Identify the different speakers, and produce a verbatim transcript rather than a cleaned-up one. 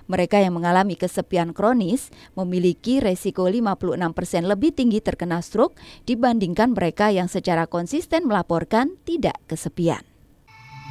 Speaker 1: Mereka yang mengalami kesepian kronis memiliki resiko lima puluh enam persen lebih tinggi terkena stroke dibandingkan mereka yang secara konsisten melaporkan tidak kesepian.